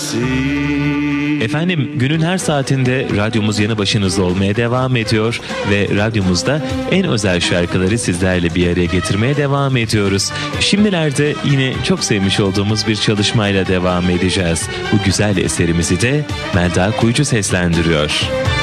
Efendim, günün her saatinde radyomuz yanı başınızda olmaya devam ediyor ve radyomuzda en özel şarkıları sizlerle bir araya getirmeye devam ediyoruz. Şimdilerde yine çok sevmiş olduğumuz bir çalışmayla devam edeceğiz. Bu güzel eserimizi de Melda Kuyucu seslendiriyor.